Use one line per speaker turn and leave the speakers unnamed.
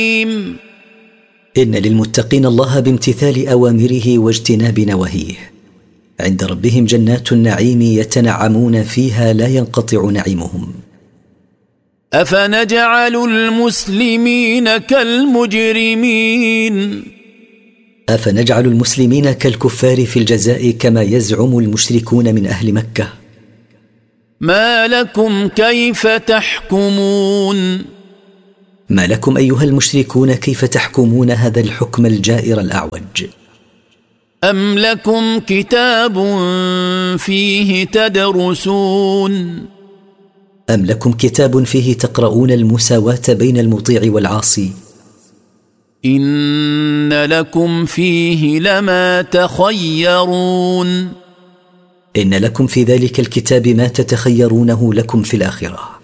إن للمتقين الله بامتثال أوامره واجتناب نواهيه، عند ربهم جنات النعيم يتنعمون فيها لا ينقطع نعيمهم.
أفنجعل المسلمين كالمجرمين؟
أفنجعل المسلمين كالكفار في الجزاء كما يزعم المشركون من أهل مكة؟
ما لكم كيف تحكمون؟
ما لكم أيها المشركون كيف تحكمون هذا الحكم الجائر الأعوج؟
أم لكم كتاب فيه تدرسون؟
أم لكم كتاب فيه تقرؤون المساواة بين المطيع والعاصي؟
إن لكم فيه لما تخيرون؟
إن لكم في ذلك الكتاب ما تتخيرونه لكم في الآخرة.